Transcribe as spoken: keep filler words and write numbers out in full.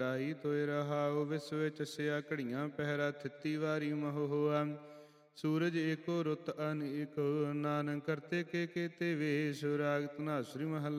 ਰਾਈ ਤੋਇ ਰਹਾਉ। ਵਿਸੁ ਵਿੱਚ ਸਿਆ ਘੜੀਆਂ ਪਹਿਰਾ ਥਿੱਤੀ ਵਾਰੀ ਮਹੁ ਹੋਆ। ਸੂਰਜ ਏਕੋ ਰੁੱਤ ਅਨੇਕੋ, ਨਾਨਕ ਕਰਤੇ ਕੇ ਕੀਤੇ ਵੇਸ਼। ਰਾਗ ਧਨਾਸੁਰੀ ਮਹੱਲਾ